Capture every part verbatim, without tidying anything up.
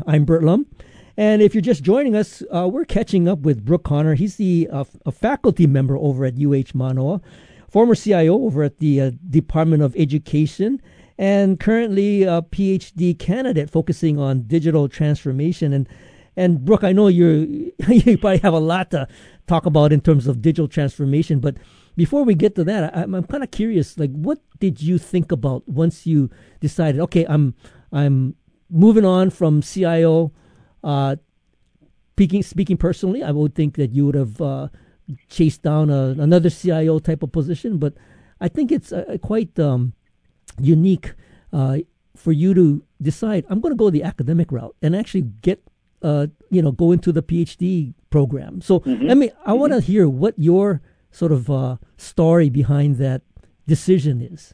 I'm Bert Lum. And if you're just joining us, uh, we're catching up with Brooke Connor. He's the uh, a faculty member over at U H Manoa, former C I O over at the uh, Department of Education, and currently a P H D candidate focusing on digital transformation. And and Brooke, I know you you probably have a lot to talk about in terms of digital transformation, but before we get to that, I, I'm kind of curious. Like, what did you think about once you decided, okay, I'm I'm moving on from C I O? Uh, speaking speaking personally, I would think that you would have uh, chased down a, another C I O type of position, but I think it's uh, quite um, unique uh, for you to decide, I'm going to go the academic route and actually get, uh, you know, go into the P H D program. So, mm-hmm. I mean, I mm-hmm. want to hear what your sort of uh, story behind that decision is.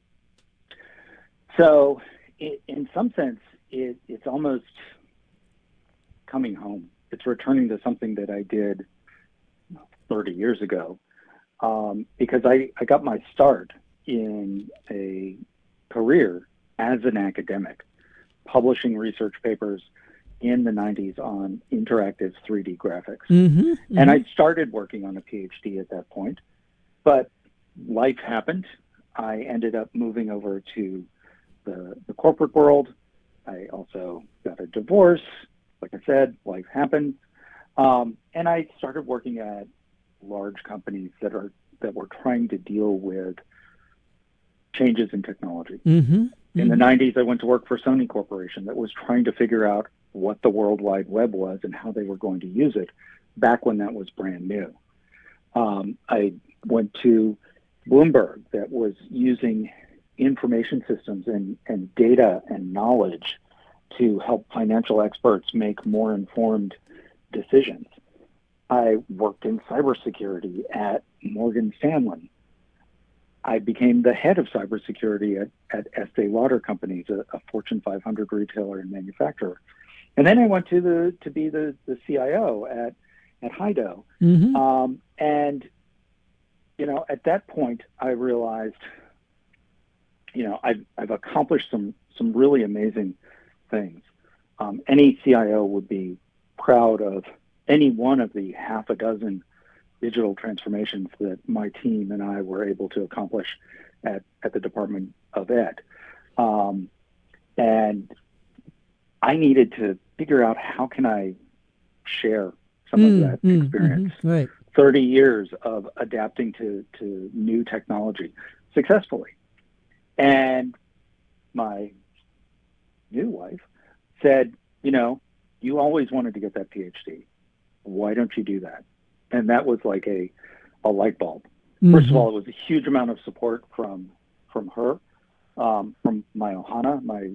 So, it, in some sense, it, it's almost coming home. It's returning to something that I did thirty years ago, um, because I, I got my start in a career as an academic, publishing research papers in the nineties on interactive three D graphics. Mm-hmm, mm-hmm. And I started working on a P H D at that point, but life happened. I ended up moving over to the, the corporate world. I also got a divorce. Like I said, life happened. Um, and I started working at large companies that are that were trying to deal with changes in technology. Mm-hmm, mm-hmm. In the nineties, I went to work for Sony Corporation that was trying to figure out what the World Wide Web was and how they were going to use it back when that was brand new. Um, I went to Bloomberg that was using information systems and, and data and knowledge to help financial experts make more informed decisions. I worked in cybersecurity at Morgan Stanley. I became the head of cybersecurity at, at Estee Lauder Companies, a, a Fortune five hundred retailer and manufacturer. And then I went to the to be the, the C I O at, at Hido. Mm-hmm. Um, and, you know, at that point, I realized, you know, I've, I've accomplished some, some really amazing things. Um, any C I O would be proud of any one of the half a dozen digital transformations that my team and I were able to accomplish at, at the Department of Ed. Um, and I needed to figure out how can I share some mm, of that mm, experience. Mm-hmm, right. thirty years of adapting to, to new technology successfully. And my new wife said, you know, you always wanted to get that P H D. Why don't you do that? And that was like a, a light bulb. Mm-hmm. First of all, it was a huge amount of support from from her, um, from my Ohana. My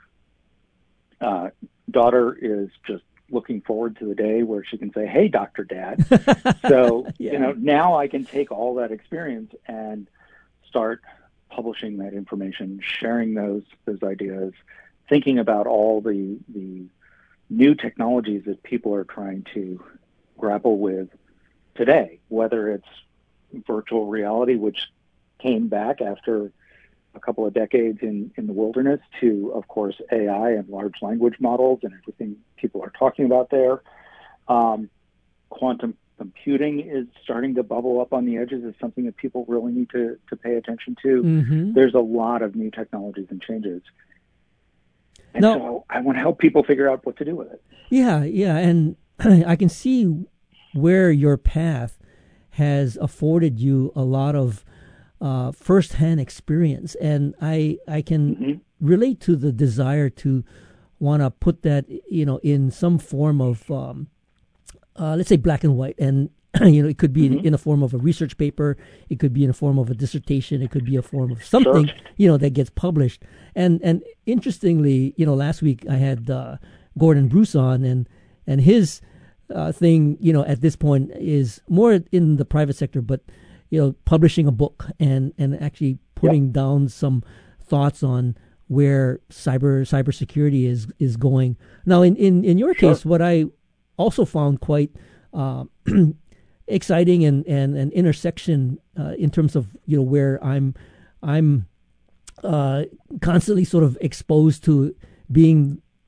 uh, daughter is just looking forward to the day where she can say, hey, Doctor Dad. So, yeah. you know, now I can take all that experience and start publishing that information, sharing those those ideas, thinking about all the the new technologies that people are trying to grapple with today, whether it's virtual reality, which came back after a couple of decades in, in the wilderness, to, of course, A I and large language models and everything people are talking about there. Um, quantum computing is starting to bubble up on the edges as something that people really need to, to pay attention to. Mm-hmm. There's a lot of new technologies and changes. And no. so I want to help people figure out what to do with it. Yeah, yeah. And I can see where your path has afforded you a lot of uh, firsthand experience. And I, I can mm-hmm. relate to the desire to want to put that, you know, in some form of, um, uh, let's say, black and white. And, you know, it could be mm-hmm. in, in a form of a research paper. It could be in a form of a dissertation. It could be a form of something, sure. you know, that gets published. And, and interestingly, you know, last week I had uh, Gordon Bruce on, and, and his uh, thing, you know, at this point is more in the private sector, but, you know, publishing a book and, and actually putting yep. down some thoughts on where cyber cybersecurity is is going. Now, in, in, in your sure. case, what I also found quite uh, exciting and, and an intersection uh, in terms of, you know, where I'm I'm uh, constantly sort of exposed to being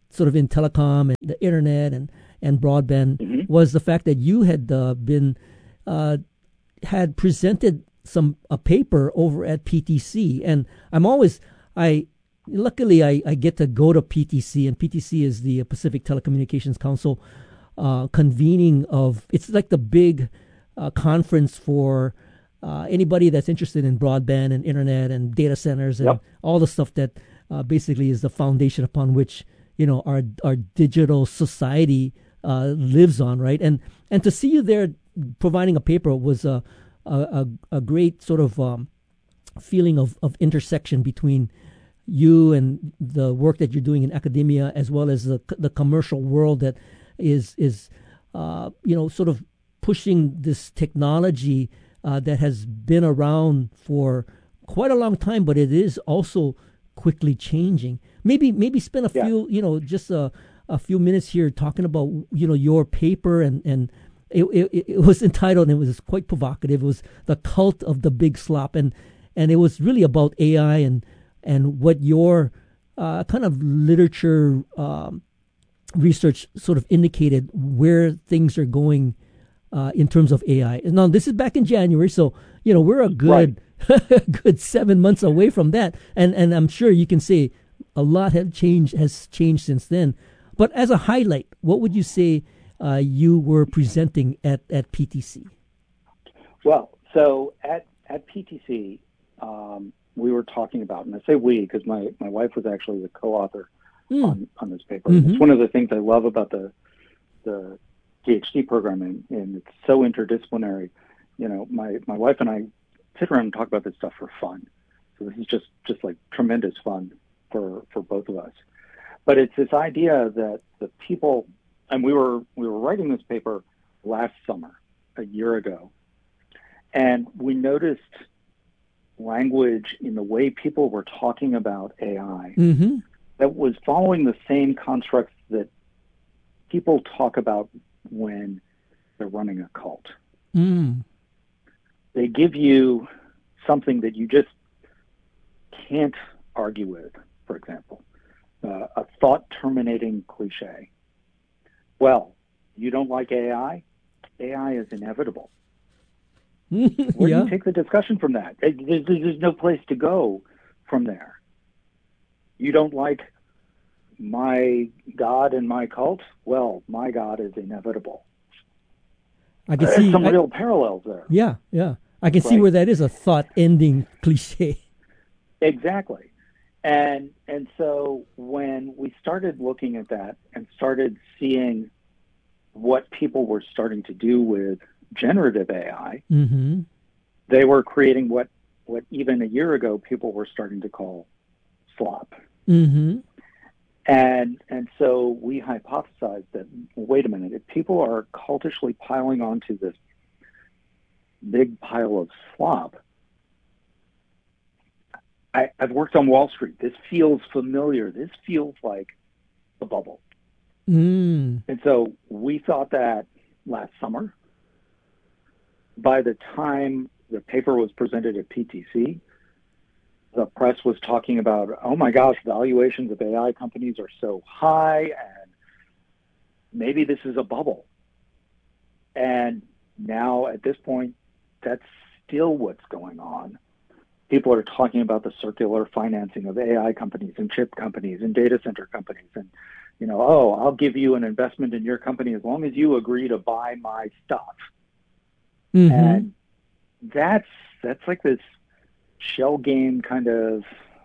sort of in telecom and the internet and, and broadband Mm-hmm. was the fact that you had uh, been uh, had presented some a paper over at P T C, and I'm always I luckily I, I get to go to P T C, and P T C is the Pacific Telecommunications Council uh, convening of it's like the big uh, conference for uh, anybody that's interested in broadband and internet and data centers and Yep. all the stuff that uh, basically is the foundation upon which you know our our digital society uh, lives on, right? And and to see you there providing a paper was a a, a, a great sort of um, feeling of, of intersection between you and the work that you're doing in academia, as well as the the commercial world that is is uh, you know sort of pushing this technology uh, that has been around for quite a long time, but it is also quickly changing. Maybe maybe spend a Yeah. few you know just a, a few minutes here talking about you know your paper and and it, it it was entitled, and it was quite provocative. It was The Cult of the Big Slop, and and it was really about A I and and what your uh, kind of literature um, research sort of indicated where things are going uh, in terms of A I. Now this is back in January, so you know we're a good good seven months away from that, and and I'm sure you can say a lot have changed has changed since then. But as a highlight, what would you say uh, you were presenting at, at P T C? Well, so at, at P T C, um, we were talking about, and I say we because my, my wife was actually the co-author Mm. on, on this paper. Mm-hmm. It's one of the things I love about the the PhD program, and, and it's so interdisciplinary. You know, my, my wife and I sit around and talk about this stuff for fun. So this is just, just like tremendous fun for, for both of us. But it's this idea that the people, and we were we were writing this paper last summer, a year ago, and we noticed language in the way people were talking about A I Mm-hmm. that was following the same constructs that people talk about when they're running a cult. Mm. They give you something that you just can't argue with, for example. Uh, a thought-terminating cliche. Well, you don't like A I? A I is inevitable. Where Yeah. do you take the discussion from that? There's, there's no place to go from there. You don't like my God and my cult? Well, my God is inevitable. I can There's see some I- real parallels there. Yeah, yeah. I can see Right. where that is a thought-ending cliche. Exactly. And and so when we started looking at that and started seeing what people were starting to do with generative A I, Mm-hmm. they were creating what, what even a year ago people were starting to call slop. Mm-hmm. And and so we hypothesized that, wait a minute, if people are cultishly piling onto this big pile of slop, I, I've worked on Wall Street. This feels familiar. This feels like a bubble. Mm. And so we thought that last summer. By the time the paper was presented at P T C, the press was talking about, oh my gosh, valuations of A I companies are so high, and maybe this is a bubble. And now at this point, that's still what's going on. People are talking about the circular financing of A I companies and chip companies and data center companies. And, you know, oh, I'll give you an investment in your company as long as you agree to buy my stuff. Mm-hmm. And that's that's like this shell game kind of,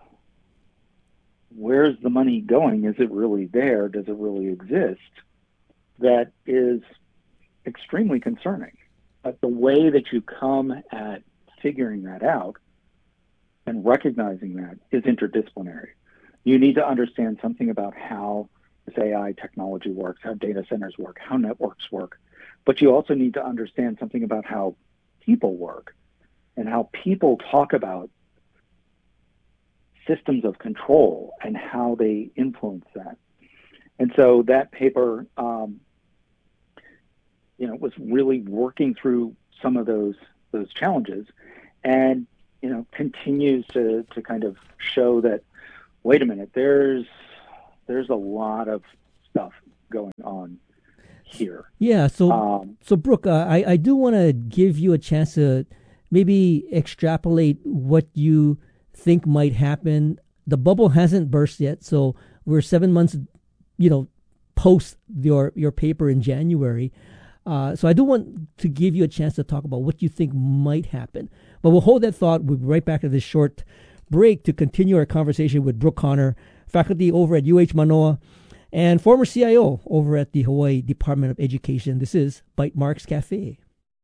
where's the money going? Is it really there? Does it really exist? That is extremely concerning. But the way that you come at figuring that out and recognizing that is interdisciplinary. You need to understand something about how this A I technology works, how data centers work, how networks work. But you also need to understand something about how people work and how people talk about systems of control and how they influence that. And so that paper, um, you know, was really working through some of those those challenges, and you know, continues to to kind of show that, wait a minute, there's there's a lot of stuff going on here. Yeah. So, um, so Brooke, uh, I I do want to give you a chance to maybe extrapolate what you think might happen. The bubble hasn't burst yet, so we're seven months, you know, post your your paper in January. Uh, so I do want to give you a chance to talk about what you think might happen. But we'll hold that thought. We'll be right back to this short break to continue our conversation with Brooke Conner, faculty over at U H Manoa and former C I O over at the Hawaii Department of Education. This is Bytemarks Cafe.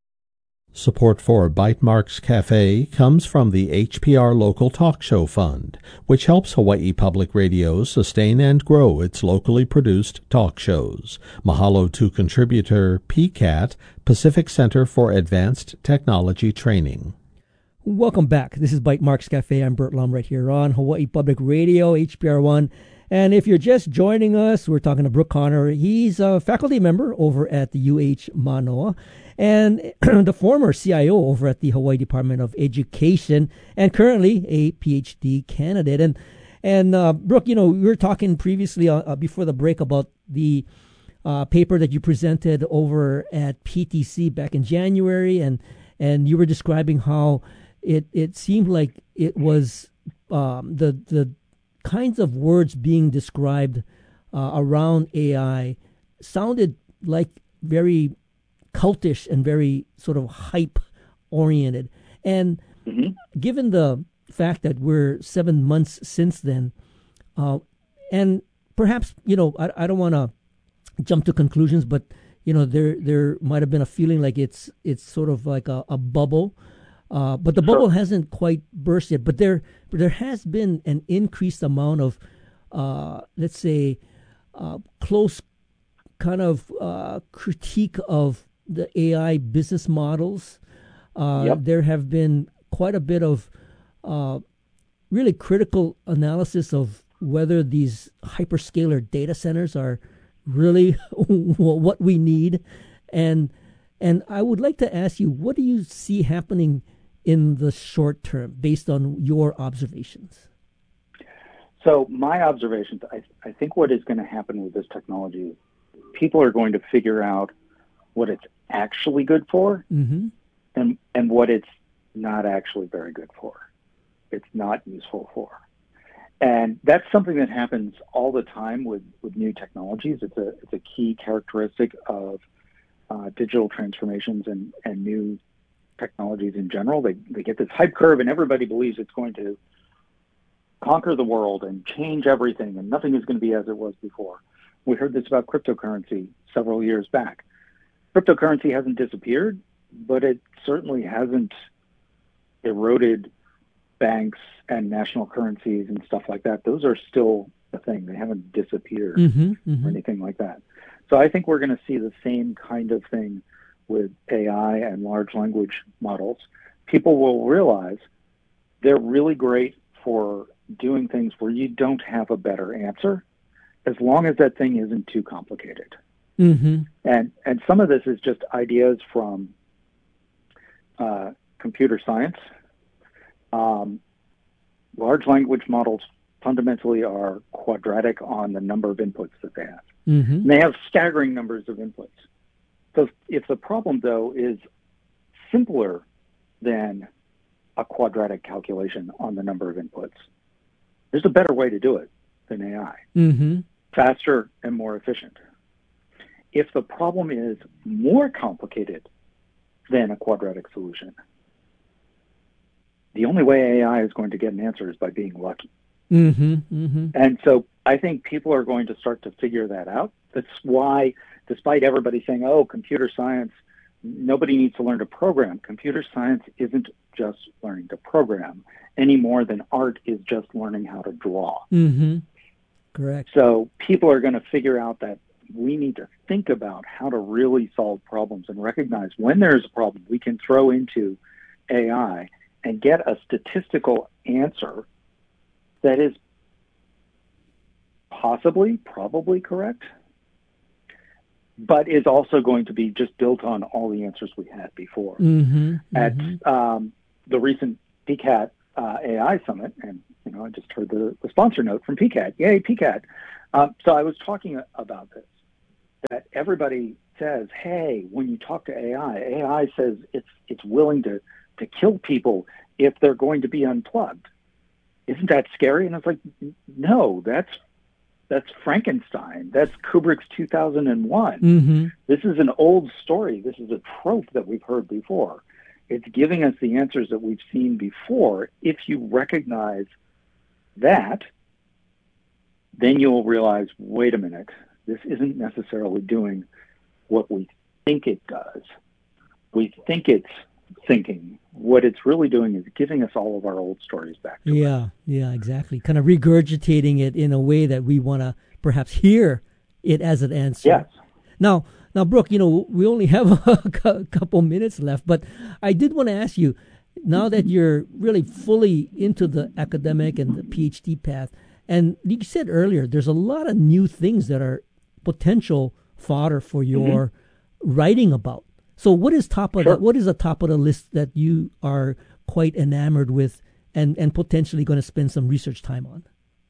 Support for Bytemarks Cafe comes from the H P R Local Talk Show Fund, which helps Hawaii Public Radio sustain and grow its locally produced talk shows. Mahalo to contributor P C A T, Pacific Center for Advanced Technology Training. Welcome back. This is Bytemarks Cafe. I'm Bert Lum right here on Hawaii Public Radio, H P R one. And if you're just joining us, we're talking to Brooke Conner. He's a faculty member over at the U H Manoa and the former C I O over at the Hawaii Department of Education and currently a P H D candidate. And, and uh, Brooke, you know, we were talking previously uh, before the break about the uh, paper that you presented over at P T C back in January, and, and you were describing how it, it seemed like it was um, the the kinds of words being described uh, around A I sounded like very cultish and very sort of hype oriented. And mm-hmm. given the fact that we're seven months since then, uh, and perhaps, you know, I, I don't want to jump to conclusions, but, you know, there there might have been a feeling like it's it's sort of like a, a bubble. Uh, but the Sure. bubble hasn't quite burst yet. But there, but there has been an increased amount of, uh, let's say, uh, close kind of uh, critique of the A I business models. Uh, Yep. There have been quite a bit of uh, really critical analysis of whether these hyperscaler data centers are really what we need. And and I would like to ask you, what do you see happening in the short term based on your observations? So my observations, I, I think what is going to happen with this technology, people are going to figure out what it's actually good for Mm-hmm. and, and what it's not actually very good for. It's not useful for. And that's something that happens all the time with, with new technologies. It's a, it's a key characteristic of uh, digital transformations and, and new technologies in general. They, they get this hype curve and everybody believes it's going to conquer the world and change everything and nothing is going to be as it was before. We heard this about cryptocurrency several years back. Cryptocurrency hasn't disappeared, but it certainly hasn't eroded banks and national currencies and stuff like that. Those are still a thing. They haven't disappeared Mm-hmm. Mm-hmm. or anything like that. So I think we're going to see the same kind of thing with A I and large language models. People will realize they're really great for doing things where you don't have a better answer, as long as that thing isn't too complicated. Mm-hmm. And and some of this is just ideas from uh, computer science. Um, large language models fundamentally are quadratic on the number of inputs that they have. Mm-hmm. And they have staggering numbers of inputs. So if the problem, though, is simpler than a quadratic calculation on the number of inputs, there's a better way to do it than A I. Mm-hmm. Faster and more efficient. If the problem is more complicated than a quadratic solution, the only way A I is going to get an answer is by being lucky. Mm-hmm. Mm-hmm. And so I think people are going to start to figure that out. That's why, despite everybody saying, oh, computer science, nobody needs to learn to program. Computer science isn't just learning to program any more than art is just learning how to draw. Mm-hmm. Correct. So people are going to figure out that we need to think about how to really solve problems and recognize when there's a problem, we can throw into A I and get a statistical answer that is possibly, probably correct, but is also going to be just built on all the answers we had before. Mm-hmm. At Mm-hmm. um, the recent P CAT uh, A I Summit, and you know, I just heard the, the sponsor note from P CAT. Yay, P CAT. Um, so I was talking about this, that everybody says, hey, when you talk to A I, A I says it's it's willing to, to kill people if they're going to be unplugged. Isn't that scary? And I was like, no, that's that's Frankenstein. That's Kubrick's two thousand one. Mm-hmm. This is an old story. This is a trope that we've heard before. It's giving us the answers that we've seen before. If you recognize that, then you'll realize, wait a minute, this isn't necessarily doing what we think it does. We think it's thinking. What it's really doing is giving us all of our old stories back to Yeah, us. yeah, exactly. Kind of regurgitating it in a way that we want to perhaps hear it as an answer. Yes. Now, now, Brooke, you know, we only have a couple minutes left, but I did want to ask you, now that you're really fully into the academic and the PhD path, and you said earlier, there's a lot of new things that are potential fodder for your mm-hmm. writing about. So what is top of sure. the, what is the top of the list that you are quite enamored with and, and potentially going to spend some research time on?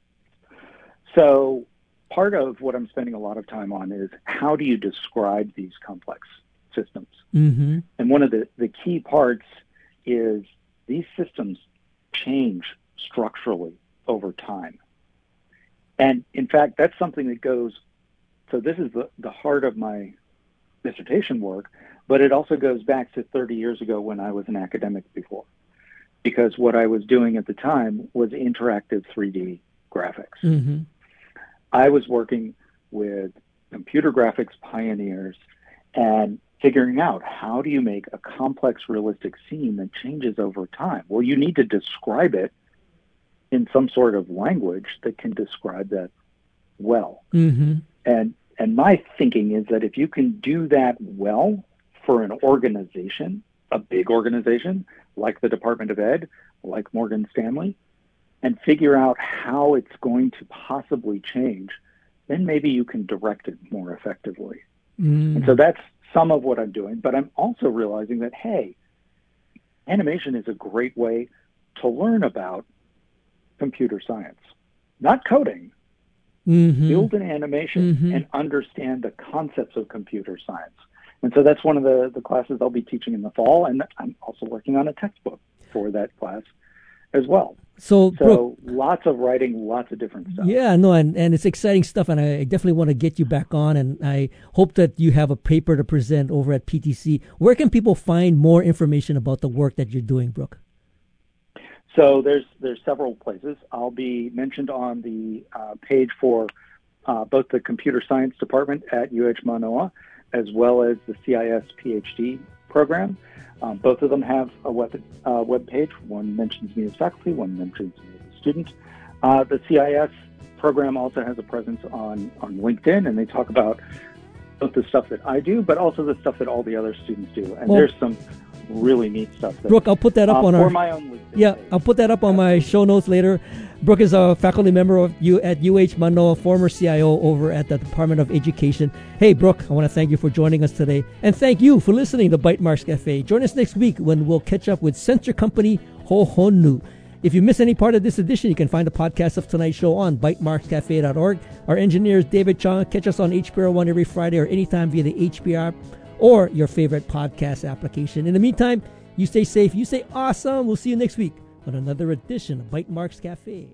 So part of what I'm spending a lot of time on is how do you describe these complex systems? Mm-hmm. And one of the, the key parts is these systems change structurally over time. And in fact, that's something that goes, so this is the, the heart of my dissertation work, but it also goes back to thirty years ago when I was an academic before. Because what I was doing at the time was interactive three D graphics. Mm-hmm. I was working with computer graphics pioneers and figuring out how do you make a complex, realistic scene that changes over time? Well, you need to describe it in some sort of language that can describe that well. Mm-hmm. And and my thinking is that if you can do that well for an organization, a big organization like the Department of Ed, like Morgan Stanley, and figure out how it's going to possibly change, then maybe you can direct it more effectively. Mm. And so that's some of what I'm doing. But I'm also realizing that, hey, animation is a great way to learn about computer science, not coding. Mm-hmm. Build an animation mm-hmm. and understand the concepts of computer science. And so that's one of the, the classes I'll be teaching in the fall, and I'm also working on a textbook for that class as well. So, so Brooke, lots of writing, lots of different stuff. Yeah, no, and, and it's exciting stuff, and I definitely want to get you back on, and I hope that you have a paper to present over at P T C. Where can people find more information about the work that you're doing, Brooke? So there's there's several places. I'll be mentioned on the uh, page for uh, both the computer science department at U H Manoa, as well as the C I S PhD program. Um, both of them have a web, uh, web page. One mentions me as faculty, one mentions me as a student. Uh, the C I S program also has a presence on, on LinkedIn, and they talk about both the stuff that I do, but also the stuff that all the other students do. And well, there's some really neat stuff there. Brooke, I'll put that up uh, on for our... my own LinkedIn Yeah, page. I'll put that up on my show notes later. Brooke is a faculty member of you at U H Manoa, former C I O over at the Department of Education. Hey, Brooke, I want to thank you for joining us today. And thank you for listening to Bytemarks Cafe. Join us next week when we'll catch up with Sensor Company Hohonu. If you miss any part of this edition, you can find a podcast of tonight's show on bytemarks cafe dot org. Our engineer is David Chong. Catch us on H P R one every Friday or anytime via the H P R or your favorite podcast application. In the meantime, you stay safe, you stay awesome. We'll see you next week on another edition of Bytemarks Cafe.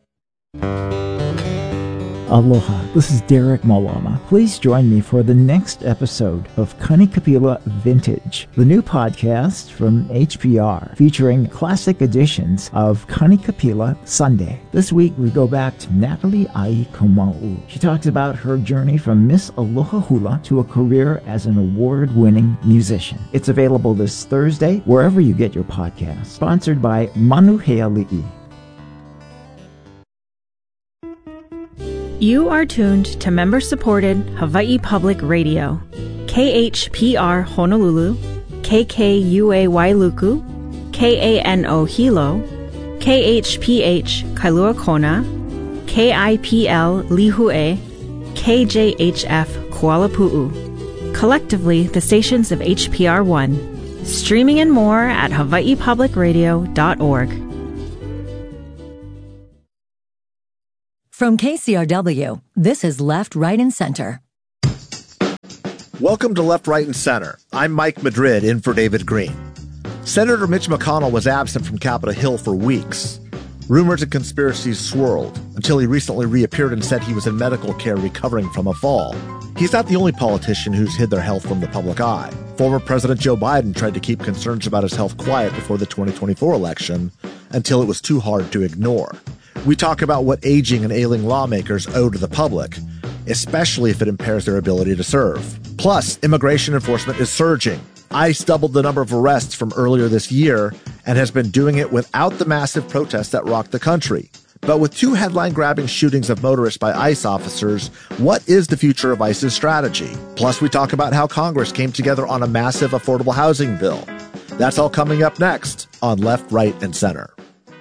Aloha, this is Derek Malama. Please join me for the next episode of Kanikapila Vintage, the new podcast from H P R featuring classic editions of Kanikapila Sunday. This week we go back to Natalie Ai Komau. She talks about her journey from Miss Aloha Hula to a career as an award-winning musician. It's available this Thursday wherever you get your podcasts. Sponsored by Manuheali'i. You are tuned to member-supported Hawaii Public Radio, K H P R Honolulu, K K U A Wailuku, K A N O Hilo, K H P H Kailua Kona, K I P L Lihue, K J H F Kuala Pu'u. Collectively, the stations of H P R one. Streaming and more at hawaii public radio dot org. From K C R W, this is Left, Right, and Center. Welcome to Left, Right, and Center. I'm Mike Madrid, in for David Green. Senator Mitch McConnell was absent from Capitol Hill for weeks. Rumors and conspiracies swirled until he recently reappeared and said he was in medical care recovering from a fall. He's not the only politician who's hid their health from the public eye. Former President Joe Biden tried to keep concerns about his health quiet before the twenty twenty-four election until it was too hard to ignore. We talk about what aging and ailing lawmakers owe to the public, especially if it impairs their ability to serve. Plus, immigration enforcement is surging. ICE doubled the number of arrests from earlier this year and has been doing it without the massive protests that rocked the country. But with two headline-grabbing shootings of motorists by ICE officers, what is the future of ICE's strategy? Plus, we talk about how Congress came together on a massive affordable housing bill. That's all coming up next on Left, Right, and Center.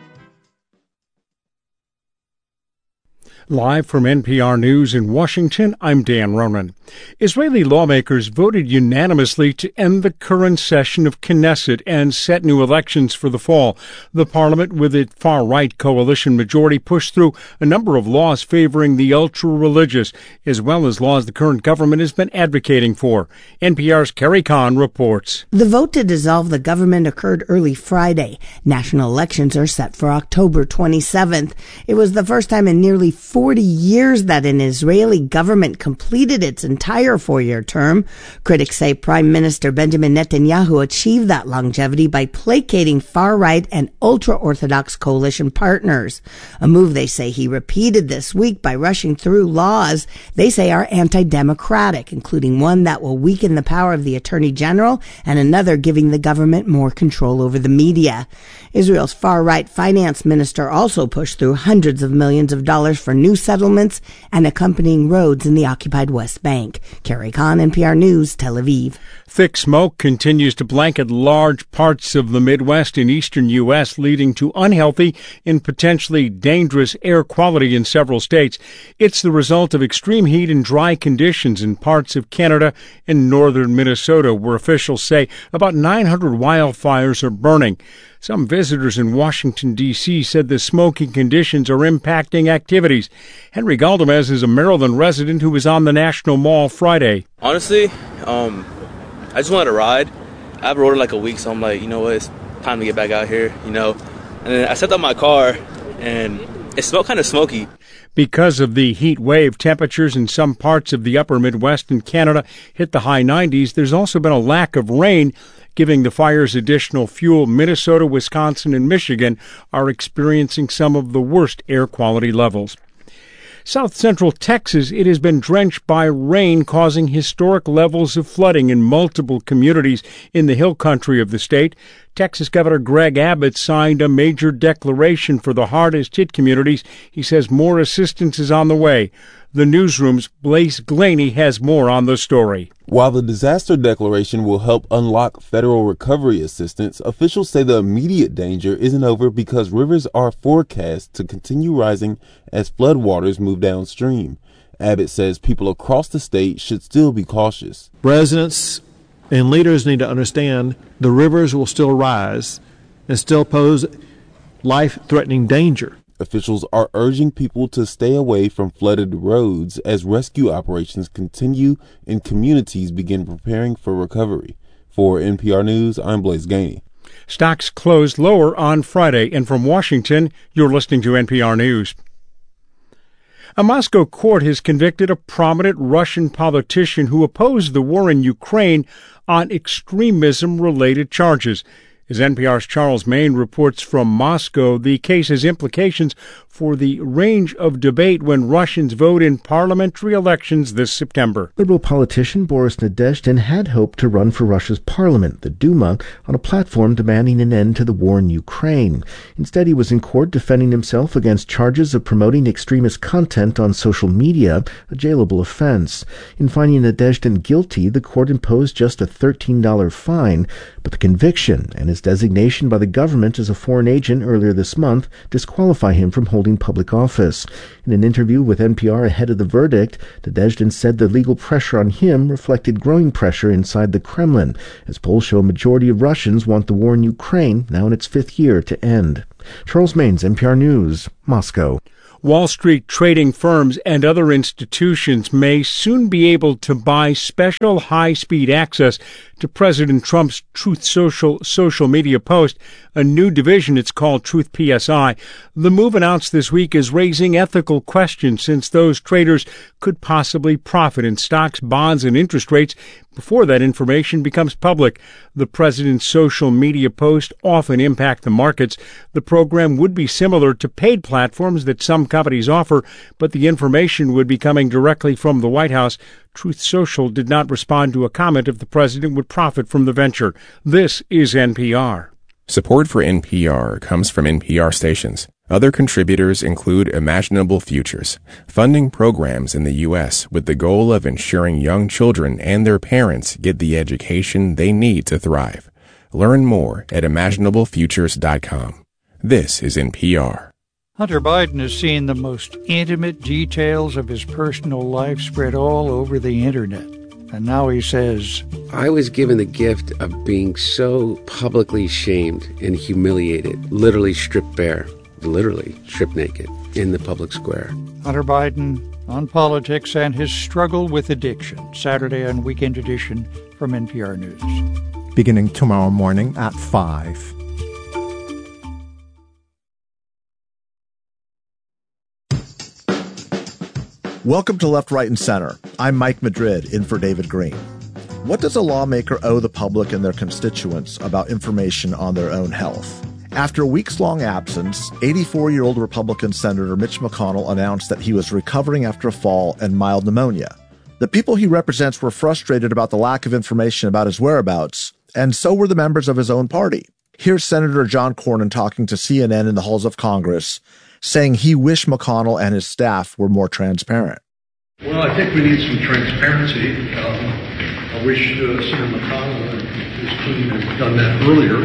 Live from N P R News in Washington, I'm Dan Ronan. Israeli lawmakers voted unanimously to end the current session of Knesset and set new elections for the fall. The parliament, with its far-right coalition majority, pushed through a number of laws favoring the ultra-religious, as well as laws the current government has been advocating for. N P R's Carrie Kahn reports. The vote to dissolve the government occurred early Friday. National elections are set for October twenty-seventh. It was the first time in nearly forty years that an Israeli government completed its entire four-year term. Critics say Prime Minister Benjamin Netanyahu achieved that longevity by placating far-right and ultra-Orthodox coalition partners. A move they say he repeated this week by rushing through laws they say are anti-democratic, including one that will weaken the power of the Attorney General and another giving the government more control over the media. Israel's far-right finance minister also pushed through hundreds of millions of dollars for new settlements and accompanying roads in the occupied West Bank. Carrie Kahn, N P R News, Tel Aviv. Thick smoke continues to blanket large parts of the Midwest and eastern U S, leading to unhealthy and potentially dangerous air quality in several states. It's the result of extreme heat and dry conditions in parts of Canada and northern Minnesota, where officials say about nine hundred wildfires are burning. Some visitors in Washington, D C said the smoking conditions are impacting activities. Henry Galdamez is a Maryland resident who was on the National Mall Friday. Honestly, um, I just wanted to ride. I've rode it like a week, so I'm like, you know what, it's time to get back out here, you know. And then I stepped out my car, and it smelled kind of smoky. Because of the heat wave, temperatures in some parts of the upper Midwest and Canada hit the high nineties. There's also been a lack of rain, giving the fires additional fuel. Minnesota, Wisconsin, and Michigan are experiencing some of the worst air quality levels. South central Texas, it has been drenched by rain, causing historic levels of flooding in multiple communities in the hill country of the state. Texas Governor Greg Abbott signed a major declaration for the hardest hit communities. He says more assistance is on the way. The newsroom's Blaise Glaney has more on the story. While the disaster declaration will help unlock federal recovery assistance, officials say the immediate danger isn't over because rivers are forecast to continue rising as floodwaters move downstream. Abbott says people across the state should still be cautious. Residents and leaders need to understand the rivers will still rise and still pose life-threatening danger. Officials are urging people to stay away from flooded roads as rescue operations continue and communities begin preparing for recovery. For N P R News, I'm Blaise Glaney. Stocks closed lower on Friday, and from Washington, you're listening to N P R News. A Moscow court has convicted a prominent Russian politician who opposed the war in Ukraine on extremism-related charges. As N P R's Charles Main reports from Moscow, the case has implications for the range of debate when Russians vote in parliamentary elections this September. Liberal politician Boris Nadezhdin had hoped to run for Russia's parliament, the Duma, on a platform demanding an end to the war in Ukraine. Instead, he was in court defending himself against charges of promoting extremist content on social media, a jailable offense. In finding Nadezhdin guilty, the court imposed just a thirteen dollars fine, but the conviction and his designation by the government as a foreign agent earlier this month disqualify him from holding public office. In an interview with N P R ahead of the verdict, Nadezhdin said the legal pressure on him reflected growing pressure inside the Kremlin, as polls show a majority of Russians want the war in Ukraine, now in its fifth year, to end. Charles Mains, N P R News, Moscow. Wall Street trading firms and other institutions may soon be able to buy special high-speed access to President Trump's Truth Social social media post, a new division it's called Truth P S I. The move announced this week is raising ethical questions since those traders could possibly profit in stocks, bonds, and interest rates before that information becomes public. The president's social media posts often impact the markets. The program would be similar to paid platforms that some companies offer, but the information would be coming directly from the White House. Truth Social did not respond to a comment if the president would profit from the venture. This is N P R. Support for N P R comes from N P R stations. Other contributors include Imaginable Futures, funding programs in the U S with the goal of ensuring young children and their parents get the education they need to thrive. Learn more at imaginable futures dot com. This is N P R. Hunter Biden has seen the most intimate details of his personal life spread all over the internet. And now he says, I was given the gift of being so publicly shamed and humiliated, literally stripped bare, literally stripped naked in the public square. Hunter Biden on politics and his struggle with addiction. Saturday on Weekend Edition from N P R News. Beginning tomorrow morning at five. Welcome to Left, Right, and Center. I'm Mike Madrid, in for David Green. What does a lawmaker owe the public and their constituents about information on their own health? After a weeks-long absence, eighty-four-year-old Republican Senator Mitch McConnell announced that he was recovering after a fall and mild pneumonia. The people he represents were frustrated about the lack of information about his whereabouts, and so were the members of his own party. Here's Senator John Cornyn talking to C N N in the halls of Congress, saying he wished McConnell and his staff were more transparent. Well, I think we need some transparency. Um, I wish uh, Senator McConnell and his team had done that earlier.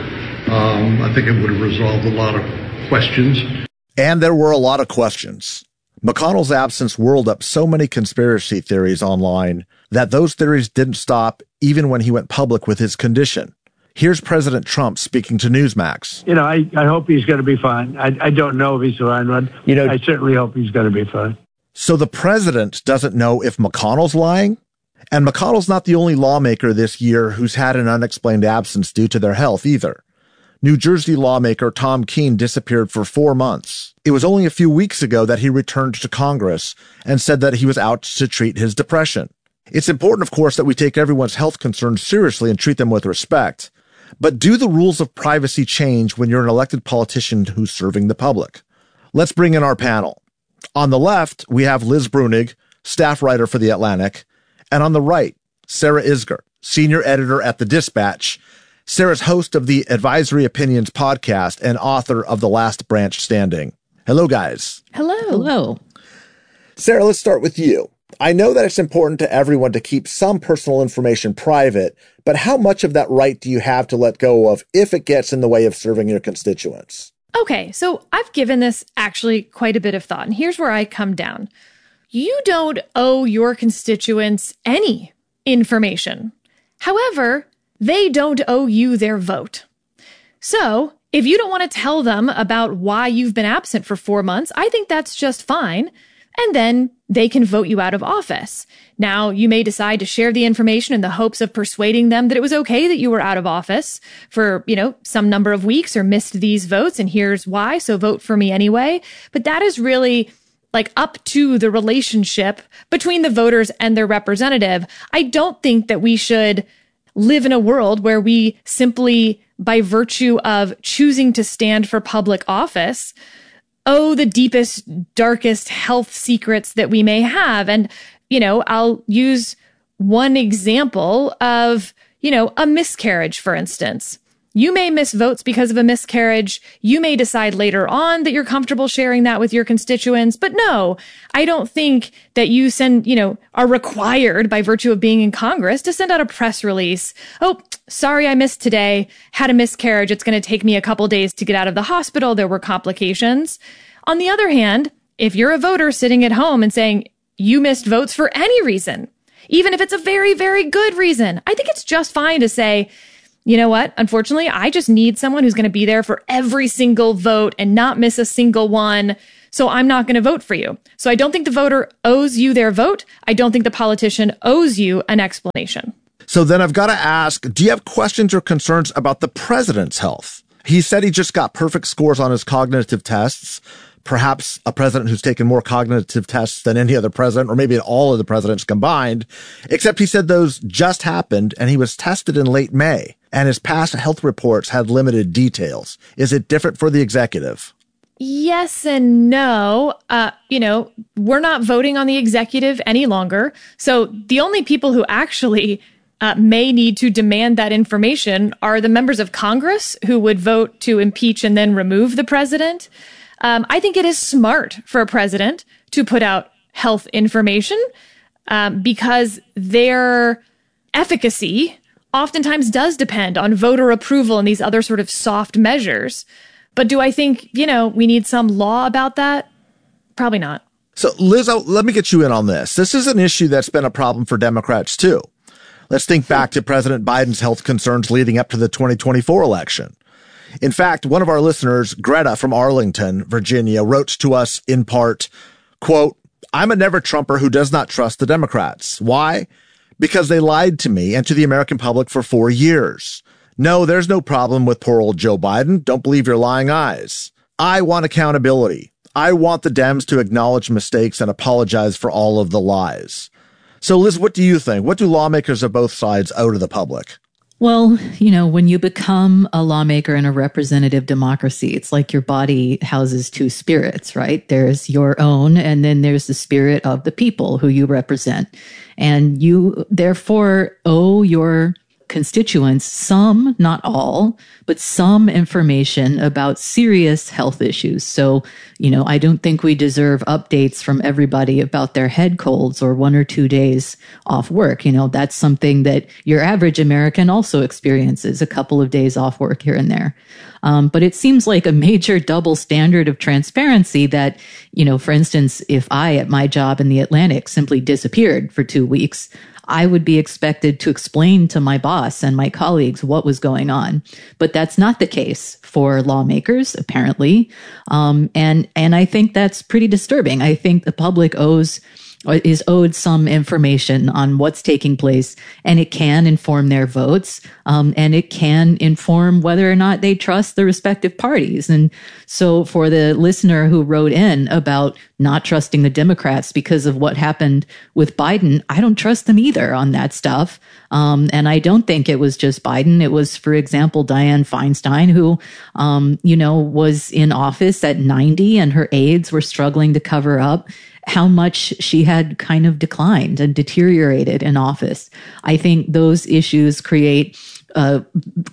Um, I think it would have resolved a lot of questions. And there were a lot of questions. McConnell's absence whirled up so many conspiracy theories online that those theories didn't stop even when he went public with his condition. Here's President Trump speaking to Newsmax. You know, I, I hope he's going to be fine. I, I don't know if he's fine, but you know, I certainly hope he's going to be fine. So the president doesn't know if McConnell's lying? And McConnell's not the only lawmaker this year who's had an unexplained absence due to their health either. New Jersey lawmaker Tom Keene disappeared for four months. It was only a few weeks ago that he returned to Congress and said that he was out to treat his depression. It's important, of course, that we take everyone's health concerns seriously and treat them with respect. But do the rules of privacy change when you're an elected politician who's serving the public? Let's bring in our panel. On the left, we have Liz Bruenig, staff writer for The Atlantic. And on the right, Sarah Isgur, senior editor at The Dispatch. Sarah's host of the Advisory Opinions podcast and author of The Last Branch Standing. Hello, guys. Hello. Hello. Sarah, let's start with you. I know that it's important to everyone to keep some personal information private, but how much of that right do you have to let go of if it gets in the way of serving your constituents? Okay, so I've given this actually quite a bit of thought, and here's where I come down. You don't owe your constituents any information. However, they don't owe you their vote. So if you don't want to tell them about why you've been absent for four months, I think that's just fine. And then they can vote you out of office. Now, you may decide to share the information in the hopes of persuading them that it was okay that you were out of office for, you know, some number of weeks or missed these votes, and here's why, so vote for me anyway. But that is really like up to the relationship between the voters and their representative. I don't think that we should live in a world where we simply, by virtue of choosing to stand for public office, owe the deepest, darkest health secrets that we may have. And, you know, I'll use one example of, you know, a miscarriage, for instance. You may miss votes because of a miscarriage. You may decide later on that you're comfortable sharing that with your constituents. But no, I don't think that you send, you know, are required by virtue of being in Congress to send out a press release. Oh, sorry, I missed today. Had a miscarriage. It's going to take me a couple days to get out of the hospital. There were complications. On the other hand, if you're a voter sitting at home and saying you missed votes for any reason, even if it's a very, very good reason, I think it's just fine to say, you know what? Unfortunately, I just need someone who's going to be there for every single vote and not miss a single one. so I'm not going to vote for you. So I don't think the voter owes you their vote. I don't think the politician owes you an explanation. So then I've got to ask, do you have questions or concerns about the president's health? He said he just got perfect scores on his cognitive tests. Perhaps a president who's taken more cognitive tests than any other president, or maybe all of the presidents combined, except he said those just happened and he was tested in late May and his past health reports had limited details. Is it different for the executive? Yes and no. Uh, you know, we're not voting on the executive any longer. So the only people who actually uh, may need to demand that information are the members of Congress who would vote to impeach and then remove the president. Um, I think it is smart for a president to put out health information um, because their efficacy oftentimes does depend on voter approval and these other sort of soft measures. But do I think, you know, we need some law about that? Probably not. So, Liz, let me get you in on this. This is an issue that's been a problem for Democrats, too. Let's think back to President Biden's health concerns leading up to the twenty twenty-four election. In fact, one of our listeners, Greta from Arlington, Virginia, wrote to us in part, quote, I'm a never-Trumper who does not trust the Democrats. Why? Because they lied to me and to the American public for four years. No, there's no problem with poor old Joe Biden. Don't believe your lying eyes. I want accountability. I want the Dems to acknowledge mistakes and apologize for all of the lies. So, Liz, what do you think? What do lawmakers of both sides owe to the public? Well, you know, when you become a lawmaker in a representative democracy, it's like your body houses two spirits, right? There's your own, and then there's the spirit of the people who you represent. And you therefore owe your constituents some, not all, but some information about serious health issues. So, you know, I don't think we deserve updates from everybody about their head colds or one or two days off work. You know, that's something that your average American also experiences, a couple of days off work here and there. Um, but it seems like a major double standard of transparency that, you know, for instance, if I at my job in the Atlantic simply disappeared for two weeks, I would be expected to explain to my boss and my colleagues what was going on. But that's not the case for lawmakers, apparently. Um, and, and I think that's pretty disturbing. I think the public owes is owed some information on what's taking place, and it can inform their votes, um, and it can inform whether or not they trust the respective parties. And so for the listener who wrote in about not trusting the Democrats because of what happened with Biden, I don't trust them either on that stuff. Um, and I don't think it was just Biden. It was, for example, Dianne Feinstein, who, um, you know, was in office at ninety, and her aides were struggling to cover up how much she had kind of declined and deteriorated in office. I think those issues create uh,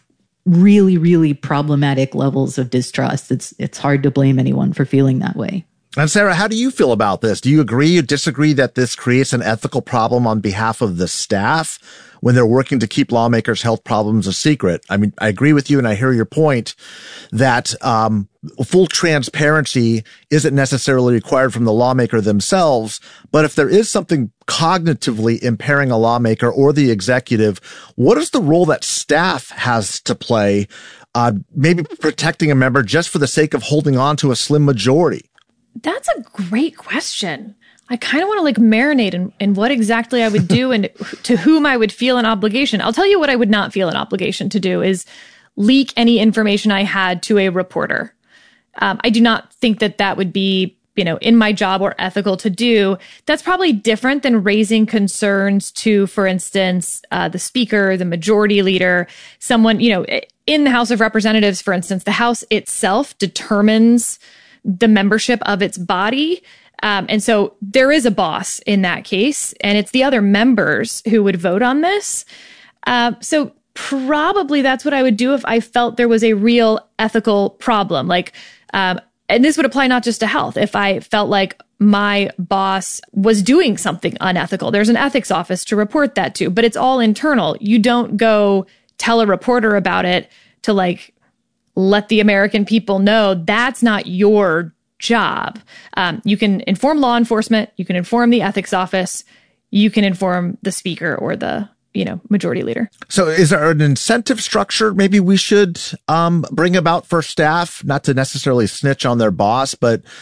really, really problematic levels of distrust. It's it's hard to blame anyone for feeling that way. And Sarah, how do you feel about this? Do you agree or disagree that this creates an ethical problem on behalf of the staff when they're working to keep lawmakers' health problems a secret? I mean, I agree with you, and I hear your point that um, full transparency isn't necessarily required from the lawmaker themselves. But if there is something cognitively impairing a lawmaker or the executive, what is the role that staff has to play, uh, maybe protecting a member just for the sake of holding on to a slim majority? That's a great question. I kind of want to like marinate in, in what exactly I would do and to whom I would feel an obligation. I'll tell you what I would not feel an obligation to do is leak any information I had to a reporter. Um, I do not think that that would be, you know, in my job or ethical to do. That's probably different than raising concerns to, for instance, uh, the speaker, the majority leader, someone, you know, in the House of Representatives, for instance. The House itself determines the membership of its body. Um, and so there is a boss in that case, and it's the other members who would vote on this. Uh, so probably that's what I would do if I felt there was a real ethical problem. Like, um, and this would apply not just to health. If I felt like my boss was doing something unethical, there's an ethics office to report that to, but it's all internal. You don't go tell a reporter about it to like let the American people know. That's not your job. Um, you can inform law enforcement, you can inform the ethics office, you can inform the speaker or the, you know, majority leader. So is there an incentive structure maybe we should um, bring about for staff, not to necessarily snitch on their boss, but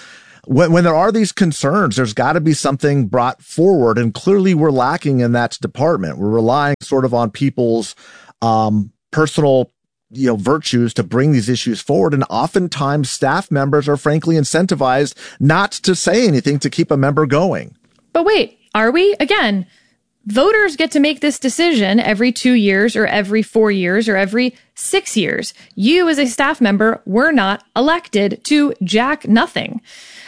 when, when there are these concerns, there's got to be something brought forward. And clearly we're lacking in that department. We're relying sort of on people's um, personal you know, virtues to bring these issues forward. And oftentimes staff members are frankly incentivized not to say anything to keep a member going. But wait, are we? Again, voters get to make this decision every two years or every four years or every six years. You as a staff member were not elected to jack nothing.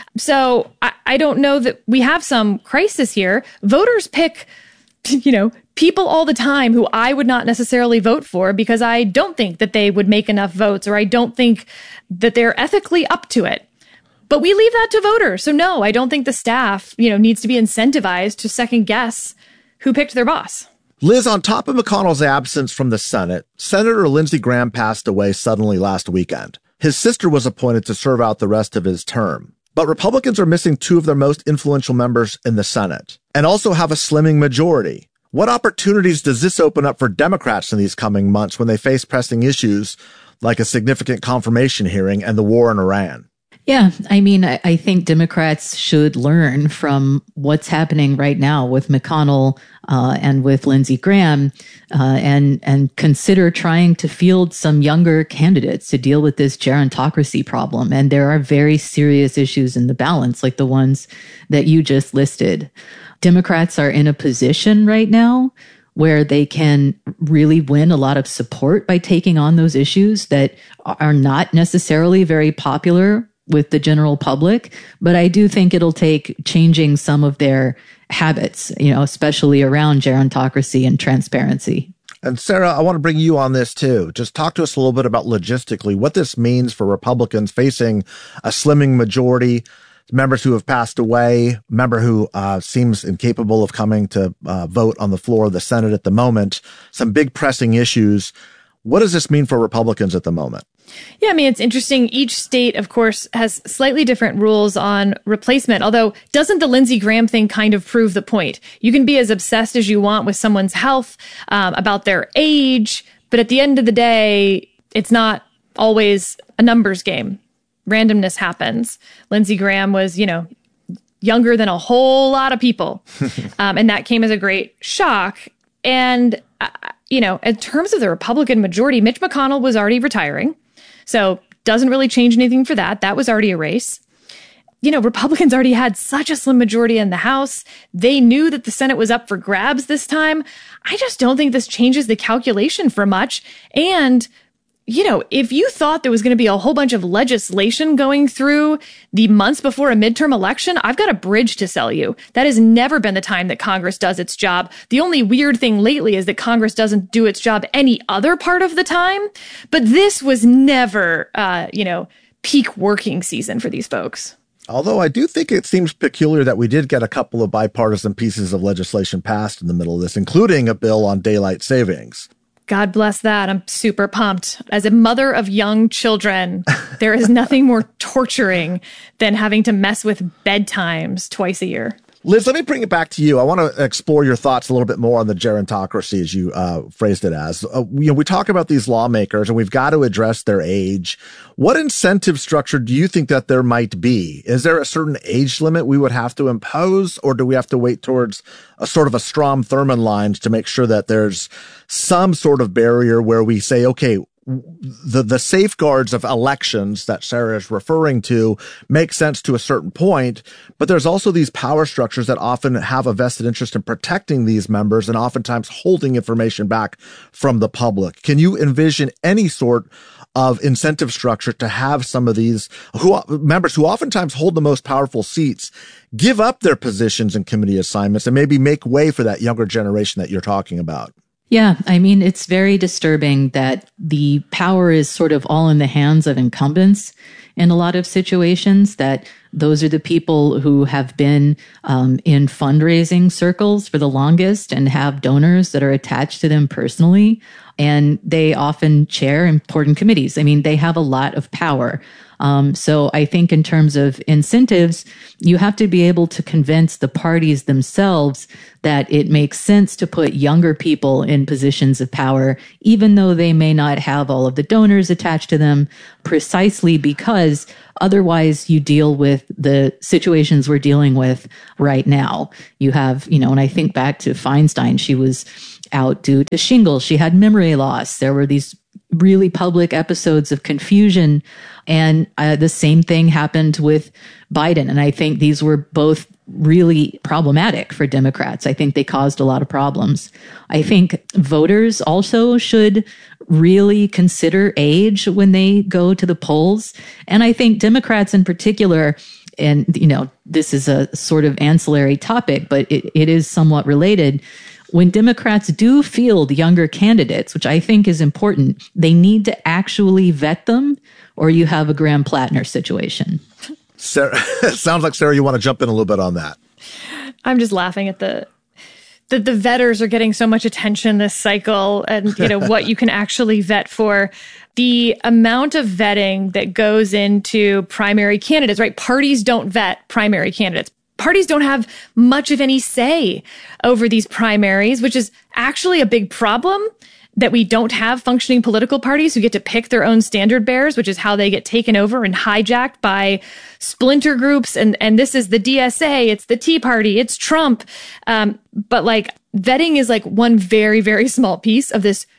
So I, I don't know that we have some crisis here. Voters pick, you know, people all the time who I would not necessarily vote for because I don't think that they would make enough votes or I don't think that they're ethically up to it. But we leave that to voters. So no, I don't think the staff, you know, needs to be incentivized to second guess who picked their boss. Liz, on top of McConnell's absence from the Senate, Senator Lindsey Graham passed away suddenly last weekend. His sister was appointed to serve out the rest of his term. But Republicans are missing two of their most influential members in the Senate and also have a slimming majority. What opportunities does this open up for Democrats in these coming months when they face pressing issues like a significant confirmation hearing and the war in Iran? Yeah, I mean, I, I think Democrats should learn from what's happening right now with McConnell uh, and with Lindsey Graham uh, and, and consider trying to field some younger candidates to deal with this gerontocracy problem. And there are very serious issues in the balance, like the ones that you just listed. Democrats are in a position right now where they can really win a lot of support by taking on those issues that are not necessarily very popular with the general public. But I do think it'll take changing some of their habits, you know, especially around gerontocracy and transparency. And Sarah, I want to bring you on this too. Just talk to us a little bit about logistically what this means for Republicans facing a slimming majority, members who have passed away, member who uh, seems incapable of coming to uh, vote on the floor of the Senate at the moment, some big pressing issues. What does this mean for Republicans at the moment? Yeah, I mean, it's interesting. Each state, of course, has slightly different rules on replacement, although doesn't the Lindsey Graham thing kind of prove the point? You can be as obsessed as you want with someone's health, um, about their age, but at the end of the day, it's not always a numbers game. Randomness happens. Lindsey Graham was, you know, younger than a whole lot of people. um, and that came as a great shock. And, uh, you know, in terms of the Republican majority, Mitch McConnell was already retiring. So doesn't really change anything for that. That was already a race. You know, Republicans already had such a slim majority in the House. They knew that the Senate was up for grabs this time. I just don't think this changes the calculation for much. And you know, if you thought there was going to be a whole bunch of legislation going through the months before a midterm election, I've got a bridge to sell you. That has never been the time that Congress does its job. The only weird thing lately is that Congress doesn't do its job any other part of the time. But this was never, uh, you know, peak working season for these folks. Although I do think it seems peculiar that we did get a couple of bipartisan pieces of legislation passed in the middle of this, including a bill on daylight savings. God bless that. I'm super pumped. As a mother of young children, there is nothing more torturing than having to mess with bedtimes twice a year. Liz, let me bring it back to you. I want to explore your thoughts a little bit more on the gerontocracy, as you uh, phrased it as. Uh, you know, we talk about these lawmakers, and we've got to address their age. What incentive structure do you think that there might be? Is there a certain age limit we would have to impose, or do we have to wait towards a sort of a Strom Thurmond lines to make sure that there's some sort of barrier where we say, okay, the the safeguards of elections that Sarah is referring to make sense to a certain point, but there's also these power structures that often have a vested interest in protecting these members and oftentimes holding information back from the public. Can you envision any sort of incentive structure to have some of these who members who oftentimes hold the most powerful seats give up their positions and committee assignments and maybe make way for that younger generation that you're talking about? Yeah, I mean, it's very disturbing that the power is sort of all in the hands of incumbents in a lot of situations, that those are the people who have been um, in fundraising circles for the longest and have donors that are attached to them personally. And they often chair important committees. I mean, they have a lot of power. Um, so I think in terms of incentives, you have to be able to convince the parties themselves that it makes sense to put younger people in positions of power, even though they may not have all of the donors attached to them, precisely because otherwise you deal with the situations we're dealing with right now. You have, you know, when I think back to Feinstein, she was out due to shingles. She had memory loss. There were these really public episodes of confusion. And uh, the same thing happened with Biden. And I think these were both really problematic for Democrats. I think they caused a lot of problems. I think voters also should really consider age when they go to the polls. And I think Democrats in particular, and, you know, this is a sort of ancillary topic, but it, it is somewhat related. When Democrats do field younger candidates, which I think is important, they need to actually vet them, or you have a Graham Plattner situation. Sarah, sounds like, Sarah, you want to jump in a little bit on that. I'm just laughing at the that the vetters are getting so much attention this cycle, and you know what you can actually vet for. The amount of vetting that goes into primary candidates, right? Parties don't vet primary candidates. Parties don't have much of any say over these primaries, which is actually a big problem, that we don't have functioning political parties who get to pick their own standard bearers, which is how they get taken over and hijacked by splinter groups. And, and this is the D S A, it's the Tea Party, it's Trump. Um, but like vetting is like one very, very small piece of this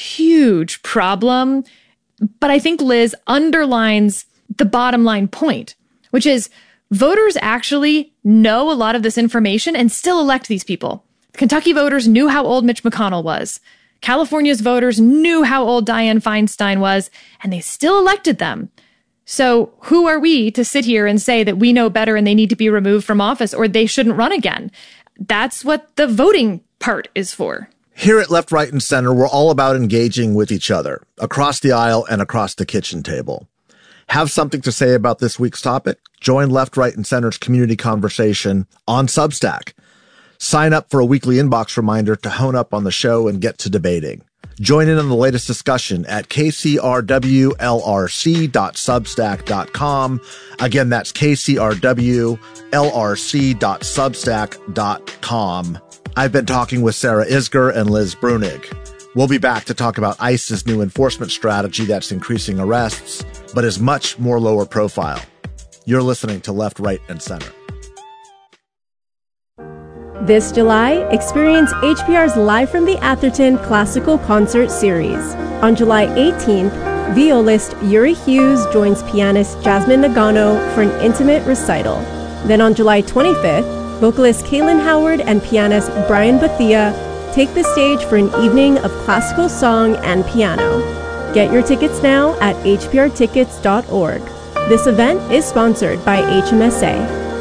huge problem. But I think Liz underlines the bottom line point, which is voters actually know a lot of this information and still elect these people. Kentucky voters knew how old Mitch McConnell was. California's voters knew how old Dianne Feinstein was, and they still elected them. So who are we to sit here and say that we know better and they need to be removed from office or they shouldn't run again? That's what the voting part is for. Here at Left, Right, and Center, we're all about engaging with each other, across the aisle and across the kitchen table. Have something to say about this week's topic? Join Left, Right, and Center's community conversation on Substack. Sign up for a weekly inbox reminder to hone up on the show and get to debating. Join in on the latest discussion at k c r w l r c dot substack dot com. Again, that's k c r w l r c dot substack dot com. I've been talking with Sarah Isgur and Liz Bruenig. We'll be back to talk about ICE's new enforcement strategy that's increasing arrests, but is much more lower profile. You're listening to Left, Right, and Center. This July, experience H P R's Live from the Atherton Classical Concert Series. On July eighteenth, violist Yuri Hughes joins pianist Jasmine Nagano for an intimate recital. Then on July twenty-fifth, vocalist Kaylin Howard and pianist Brian Bethia take the stage for an evening of classical song and piano. Get your tickets now at h p r tickets dot org. This event is sponsored by H M S A.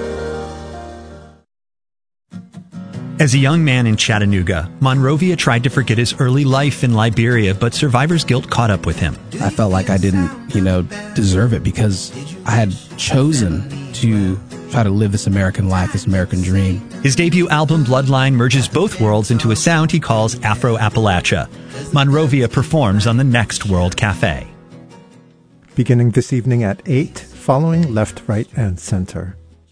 As a young man in Chattanooga, Monrovia tried to forget his early life in Liberia, but survivor's guilt caught up with him. I felt like I didn't, you know, deserve it because I had chosen to try to live this American life, this American dream. His debut album, Bloodline, merges both worlds into a sound he calls Afro-Appalachia. Monrovia performs on the Next World Cafe. Beginning this evening at eight, following Left, Right, and Center.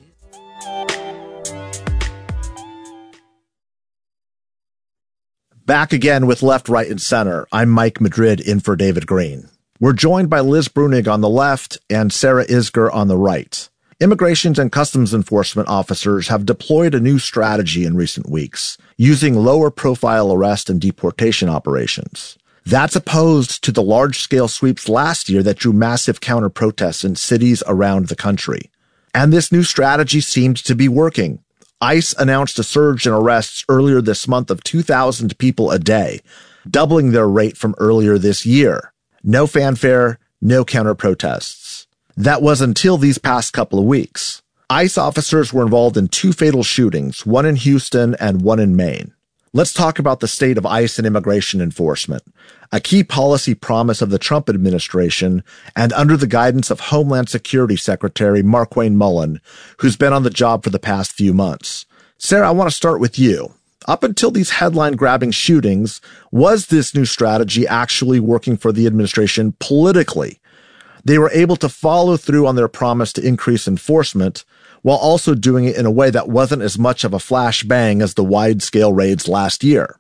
Back again with Left, Right, and Center. I'm Mike Madrid in for David Green. We're joined by Liz Bruenig on the left and Sarah Isgur on the right. Immigrations and Customs Enforcement officers have deployed a new strategy in recent weeks, using lower-profile arrest and deportation operations. That's opposed to the large-scale sweeps last year that drew massive counter-protests in cities around the country. And this new strategy seemed to be working. ICE announced a surge in arrests earlier this month of two thousand people a day, doubling their rate from earlier this year. No fanfare, no counter-protests. That was until these past couple of weeks. ICE officers were involved in two fatal shootings, one in Houston and one in Maine. Let's talk about the state of ICE and immigration enforcement, a key policy promise of the Trump administration and under the guidance of Homeland Security Secretary Markwayne Mullin, who's been on the job for the past few months. Sarah, I want to start with you. Up until these headline-grabbing shootings, was this new strategy actually working for the administration politically? they were able to follow through on their promise to increase enforcement while also doing it in a way that wasn't as much of a flashbang as the wide-scale raids last year.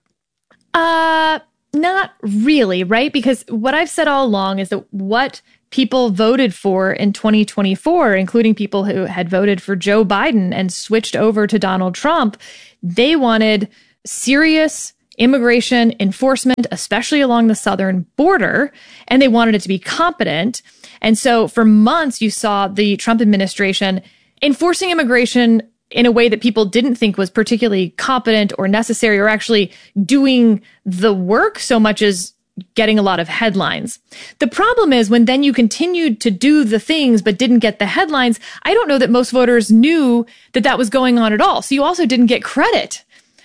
Uh, not really, right? Because what I've said all along is that what people voted for in twenty twenty-four, including people who had voted for Joe Biden and switched over to Donald Trump, they wanted serious immigration enforcement, especially along the southern border, and they wanted it to be competent. And so for months, you saw the Trump administration enforcing immigration in a way that people didn't think was particularly competent or necessary or actually doing the work so much as getting a lot of headlines. The problem is when then you continued to do the things but didn't get the headlines, I don't know that most voters knew that that was going on at all. So you also didn't get credit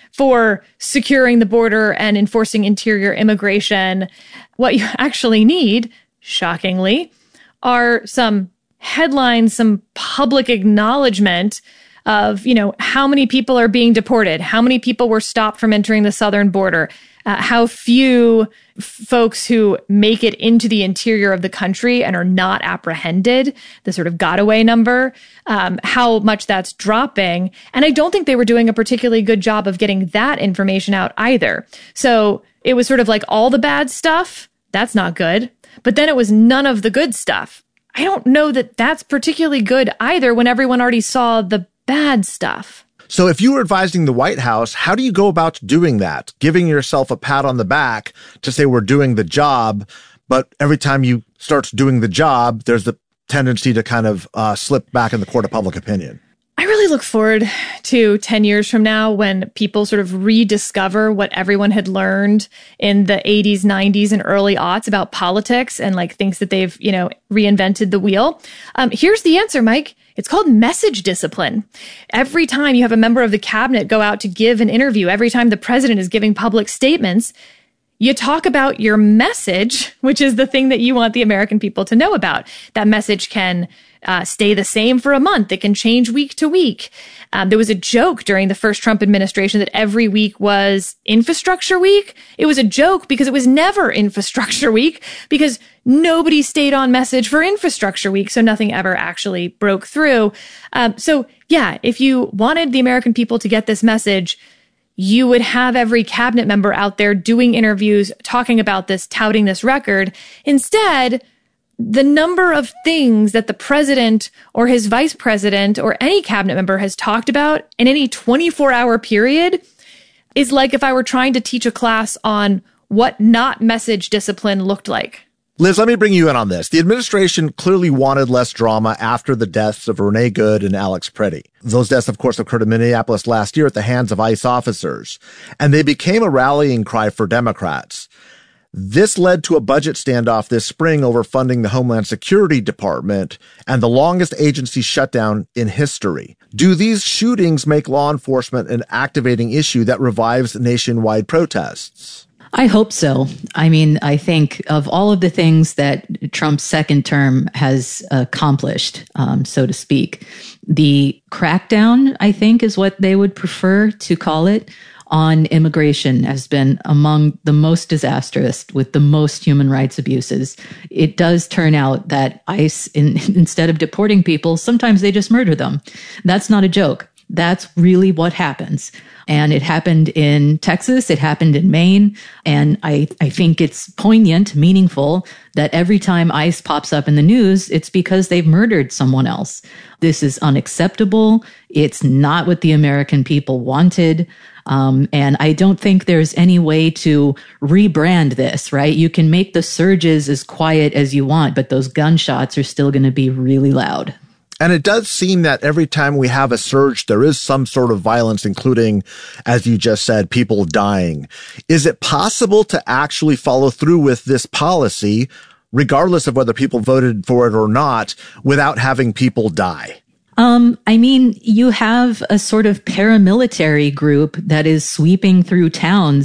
for securing the border and enforcing interior immigration. What you actually need, shockingly, are some headlines, some public acknowledgement of, you know, how many people are being deported, how many people were stopped from entering the southern border, uh, how few f- folks who make it into the interior of the country and are not apprehended, the sort of got away number, um, how much that's dropping. And I don't think they were doing a particularly good job of getting that information out either. So it was sort of like all the bad stuff, that's not good. But then it was none of the good stuff. I don't know that that's particularly good either when everyone already saw the bad stuff. So if you were advising the White House, how do you go about doing that? Giving yourself a pat on the back to say we're doing the job, but every time you start doing the job, there's the tendency to kind of uh, slip back in the court of public opinion. I really look forward to ten years from now when people sort of rediscover what everyone had learned in the eighties, nineties, and early aughts about politics and like thinks that they've, you know, reinvented the wheel. Um, here's the answer, Mike. It's called message discipline. Every time you have a member of the cabinet go out to give an interview, every time the president is giving public statements, you talk about your message, which is the thing that you want the American people to know about. That message can uh, stay the same for a month. It can change week to week. Um, there was a joke during the first Trump administration that every week was infrastructure week. It was a joke because it was never infrastructure week because nobody stayed on message for infrastructure week. So nothing ever actually broke through. Um, so yeah, if you wanted the American people to get this message, you would have every cabinet member out there doing interviews, talking about this, touting this record. Instead, the number of things that the president or his vice president or any cabinet member has talked about in any twenty-four hour period is like if I were trying to teach a class on what not message discipline looked like. Liz, let me bring you in on this. The administration clearly wanted less drama after the deaths of Renee Good and Alex Pretty. Those deaths, of course, occurred in Minneapolis last year at the hands of ICE officers, and they became a rallying cry for Democrats. This led to a budget standoff this spring over funding the Homeland Security Department and the longest agency shutdown in history. Do these shootings make law enforcement an activating issue that revives nationwide protests? I hope so. I mean, I think of all of the things that Trump's second term has accomplished, um, so to speak, the crackdown, I think, is what they would prefer to call it, on immigration has been among the most disastrous with the most human rights abuses. It does turn out that ICE, in, instead of deporting people, sometimes they just murder them. That's not a joke. That's really what happens. And it happened in Texas. It happened in Maine. And I, I think it's poignant, meaningful that every time ICE pops up in the news, it's because they've murdered someone else. This is unacceptable. It's not what the American people wanted. Um, and I don't think there's any way to rebrand this, right? You can make the surges as quiet as you want, but those gunshots are still going to be really loud. And it does seem that every time we have a surge, there is some sort of violence, including, as you just said, people dying. Is it possible to actually follow through with this policy, regardless of whether people voted for it or not, without having people die? Um, I mean, you have a sort of paramilitary group that is sweeping through towns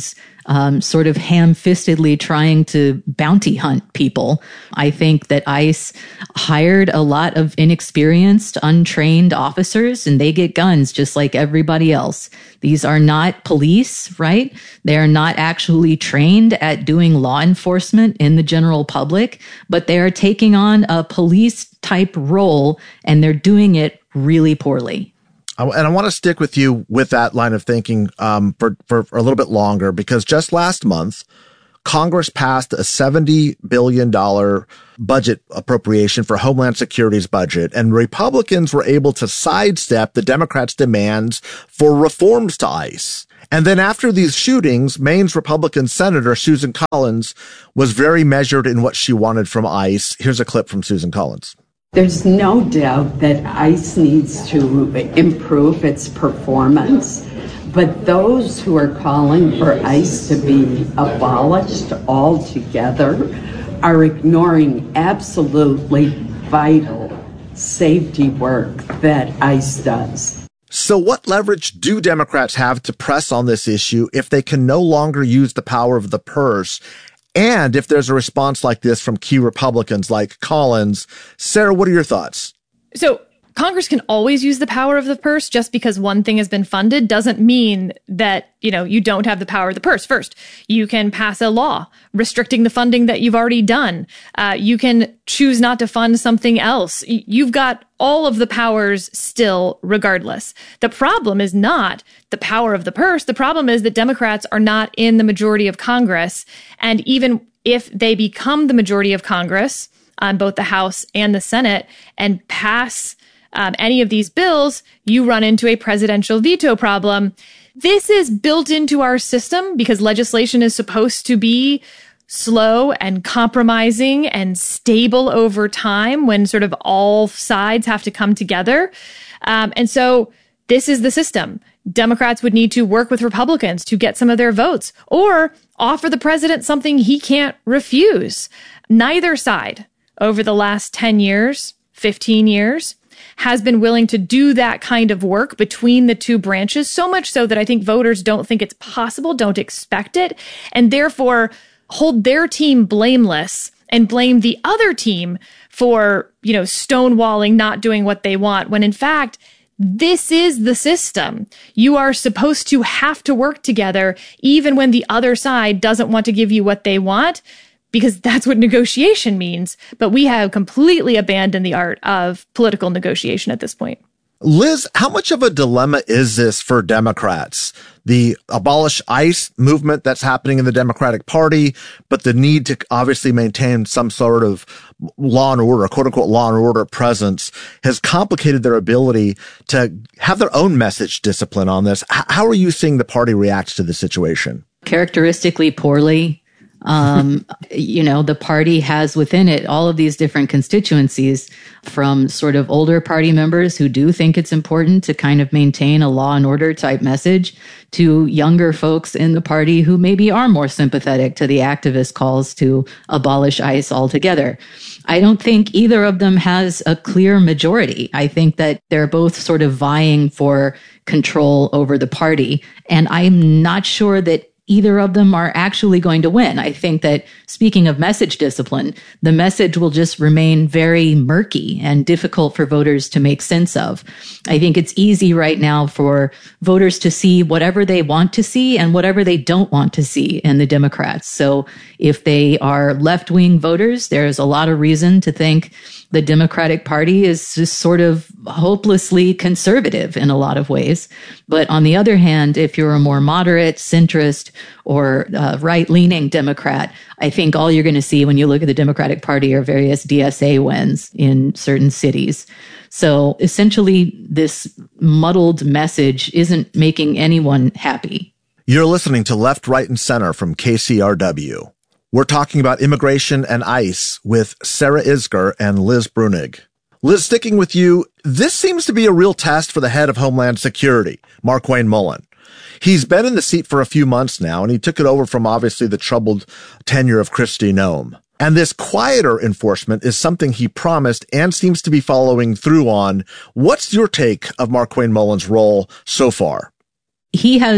um, sort of ham-fistedly trying to bounty hunt people. I think that ICE hired a lot of inexperienced, untrained officers, and they get guns just like everybody else. These are not police, right? They are not actually trained at doing law enforcement in the general public, but they are taking on a police type role, and they're doing it really poorly. And I want to stick with you with that line of thinking um, for, for, for a little bit longer, because just last month, Congress passed a seventy billion dollars budget appropriation for Homeland Security's budget, and Republicans were able to sidestep the Democrats' demands for reforms to ICE. And then after these shootings, Maine's Republican Senator Susan Collins was very measured in what she wanted from ICE. Here's a clip from Susan Collins. There's no doubt that ICE needs to improve its performance, but those who are calling for ICE to be abolished altogether are ignoring absolutely vital safety work that ICE does. So what leverage do Democrats have to press on this issue if they can no longer use the power of the purse? And if there's a response like this from key Republicans like Collins? Sarah, what are your thoughts? So Congress can always use the power of the purse. Just because one thing has been funded doesn't mean that, you know, you don't have the power of the purse. First, you can pass a law restricting the funding that you've already done. Uh, you can choose not to fund something else. You've got all of the powers still, regardless. The problem is not the power of the purse. The problem is that Democrats are not in the majority of Congress. And even if they become the majority of Congress on both the House and the Senate and pass Um, any of these bills, you run into a presidential veto problem. This is built into our system because legislation is supposed to be slow and compromising and stable over time when sort of all sides have to come together. Um, and so this is the system. Democrats would need to work with Republicans to get some of their votes or offer the president something he can't refuse. Neither side over the last ten years, fifteen years, has been willing to do that kind of work between the two branches, so much so that I think voters don't think it's possible, don't expect it, and therefore hold their team blameless and blame the other team for, you know, stonewalling, not doing what they want, when in fact, this is the system. You are supposed to have to work together even when the other side doesn't want to give you what they want, because that's what negotiation means. But we have completely abandoned the art of political negotiation at this point. Liz, how much of a dilemma is this for Democrats? The abolish ICE movement that's happening in the Democratic Party, but the need to obviously maintain some sort of law and order, quote unquote, law and order presence has complicated their ability to have their own message discipline on this. H- how are you seeing the party react to the situation? Characteristically poorly. Um, you know, the party has within it all of these different constituencies, from sort of older party members who do think it's important to kind of maintain a law and order type message, to younger folks in the party who maybe are more sympathetic to the activist calls to abolish ICE altogether. I don't think either of them has a clear majority. I think that they're both sort of vying for control over the party. And I'm not sure that either of them are actually going to win. I think that, speaking of message discipline, the message will just remain very murky and difficult for voters to make sense of. I think it's easy right now for voters to see whatever they want to see and whatever they don't want to see in the Democrats. So if they are left-wing voters, there's a lot of reason to think the Democratic Party is just sort of hopelessly conservative in a lot of ways. But on the other hand, if you're a more moderate, centrist, or uh, right-leaning Democrat, I think all you're going to see when you look at the Democratic Party are various D S A wins in certain cities. So essentially, this muddled message isn't making anyone happy. You're listening to Left, Right, and Center from K C R W. We're talking about immigration and ICE with Sarah Isgur and Liz Bruenig. Liz, sticking with you, this seems to be a real test for the head of Homeland Security, Markwayne Mullin. He's been in the seat for a few months now, and he took it over from obviously the troubled tenure of Kristi Noem. And this quieter enforcement is something he promised and seems to be following through on. What's your take of Markwayne Mullin's role so far? He has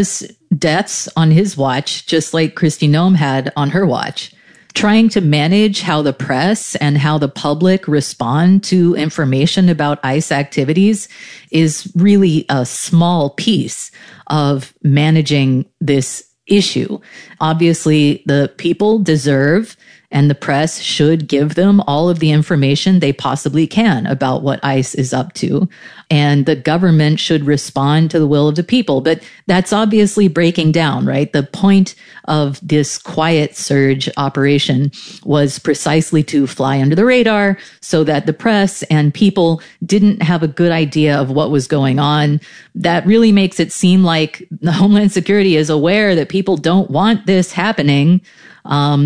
deaths on his watch, just like Kristi Noem had on her watch. Trying to manage how the press and how the public respond to information about ICE activities is really a small piece of managing this issue. Obviously, the people deserve and the press should give them all of the information they possibly can about what ICE is up to. And the government should respond to the will of the people. But that's obviously breaking down, right? The point of this quiet surge operation was precisely to fly under the radar so that the press and people didn't have a good idea of what was going on. That really makes it seem like the Homeland Security is aware that people don't want this happening. Um,